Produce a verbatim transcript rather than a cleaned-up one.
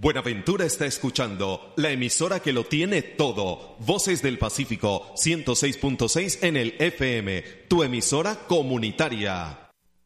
Buenaventura está escuchando la emisora que lo tiene todo. Voces del Pacífico, ciento seis punto seis en el F M, tu emisora comunitaria.